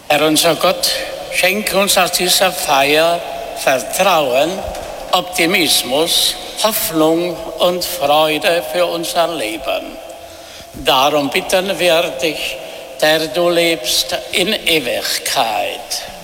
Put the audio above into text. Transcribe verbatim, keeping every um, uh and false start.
Herr unser Gott, schenke uns aus dieser Feier Vertrauen, Optimismus, Hoffnung und Freude für unser Leben. Darum bitten wir dich, der du lebst in Ewigkeit.